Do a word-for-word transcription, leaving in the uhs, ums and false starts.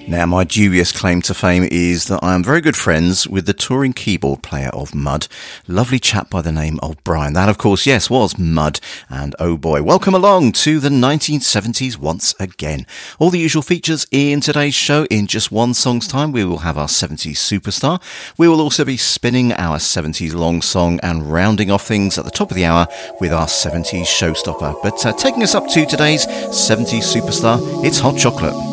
Now, my dubious claim to fame is that I am very good friends with the touring keyboard player of Mud, lovely chap by the name of Brian. That, of course, yes, was Mud, and oh boy, welcome along to the nineteen seventies once again. All the usual features in today's show. In just one song's time, we will have our seventies superstar. We will also be spinning our seventies long song and rounding off things at the top of the hour with our seventies showstopper. But uh, taking us up to today's seventies superstar, it's Hot Chocolate.